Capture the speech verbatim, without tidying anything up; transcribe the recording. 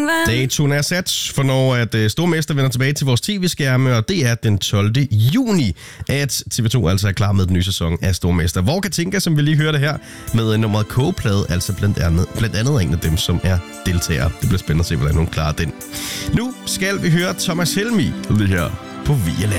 vand. Datoen er sat, for når at uh, Stormester vender tilbage til vores tv-skærme, og det er den tolvte juni, at T V to altså er klar med den nye sæson af Stormester. Hvor Katinka, som vi lige hørte her, med nummeret K-plade, altså blandt andet, blandt andet en af dem, som er deltagere. Det bliver spændende at se, hvordan hun klarer den. Nu skal vi høre Thomas Helmig lige her på Via Land.